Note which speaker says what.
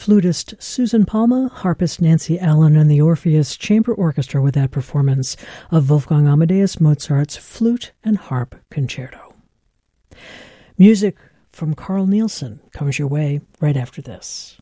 Speaker 1: Flutist Susan Palma, harpist Nancy Allen, and the Orpheus Chamber Orchestra with that performance of Wolfgang Amadeus Mozart's Flute and Harp Concerto. Music from Carl Nielsen comes your way right after this.